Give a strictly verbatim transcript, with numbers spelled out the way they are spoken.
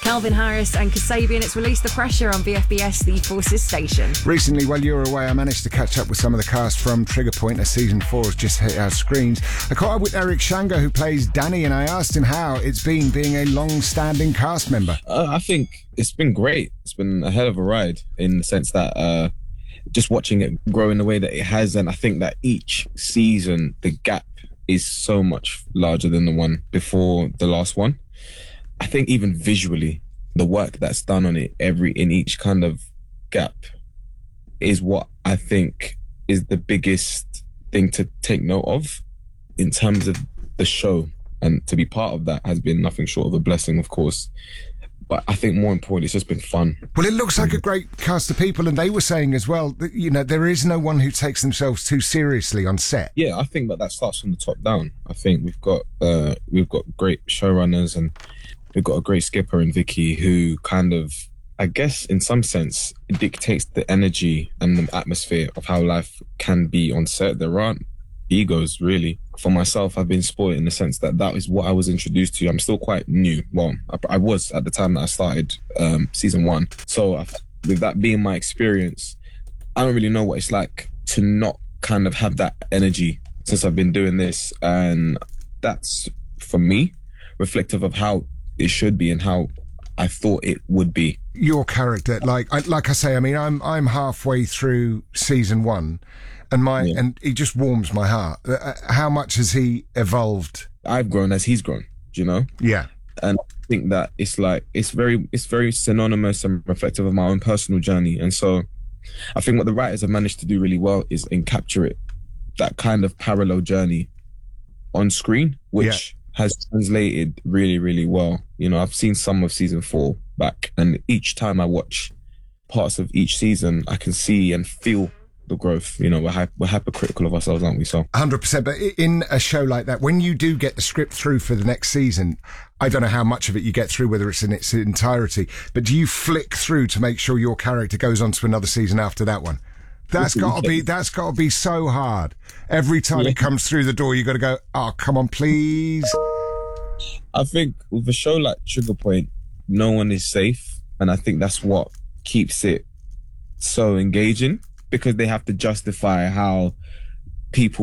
Calvin Harris and Kasabian. It's Release the Pressure on B F B S, the Forces station. Recently, while you were away, I managed to catch up with some of the cast from Trigger Point as season four has just hit our screens. I caught up with Eric Shango, who plays Danny, and I asked him how it's been being a long-standing cast member. Uh, I think it's been great. It's been a hell of a ride in the sense that uh, just watching it grow in the way that it has, and I think that each season, the gap is so much larger than the one before the last one. I think even visually, the work that's done on it every in each kind of gap is what I think is the biggest thing to take note of in terms of the show. And to be part of that has been nothing short of a blessing, of course. But I think more importantly, it's just been fun. Well, it looks like a great cast of people, and they were saying as well that, you know, there is no one who takes themselves too seriously on set. Yeah, I think that that starts from the top down. I think we've got uh, we've got great showrunners, and we've got a great skipper in Vicky, who kind of, I guess, in some sense, dictates the energy and the atmosphere of how life can be on set. There aren't egos, really. For myself, I've been spoiled in the sense that that is what I was introduced to. I'm still quite new. Well, I, I was at the time that I started um, season one. So I've, with that being my experience, I don't really know what it's like to not kind of have that energy since I've been doing this. And that's, for me, reflective of how it should be and how I thought it would be. Your character, like I, like I say, I mean, I'm I'm halfway through season one, and my yeah. and he just warms my heart. Uh, how much has he evolved? I've grown as he's grown, do you know? Yeah. And I think that it's like it's very it's very synonymous and reflective of my own personal journey. And so I think what the writers have managed to do really well is encapture it, that kind of parallel journey on screen, which yeah. has translated really, really well. You know, I've seen some of season four back, and each time I watch parts of each season, I can see and feel the growth. You know, we're, hy- we're hypercritical of ourselves, aren't we? So one hundred percent. But in a show like that, when you do get the script through for the next season, I don't know how much of it you get through, whether it's in its entirety, but do you flick through to make sure your character goes on to another season after that one? That's got to be, that's got to be so hard. Every time yeah. it comes through the door, you got to go, oh, come on, please. I think with a show like Trigger Point, no one is safe. And I think that's what keeps it so engaging, because they have to justify how people